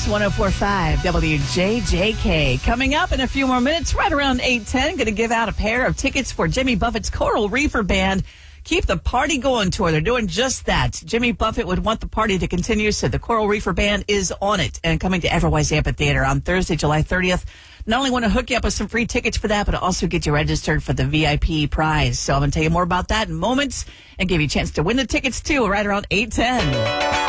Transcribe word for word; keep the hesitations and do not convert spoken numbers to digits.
one oh four point five W J J K. Coming up in a few more minutes, right around eight ten, going to give out a pair of tickets for Jimmy Buffett's Coral Reefer Band. Keep the Party Going tour. They're doing just that. Jimmy Buffett would want the party to continue, so the Coral Reefer Band is on it and coming to Everwise Amphitheater on Thursday, July thirtieth. Not only want to hook you up with some free tickets for that, but also get you registered for the V I P prize. So I'm going to tell you more about that in moments and give you a chance to win the tickets, too, right around eight ten.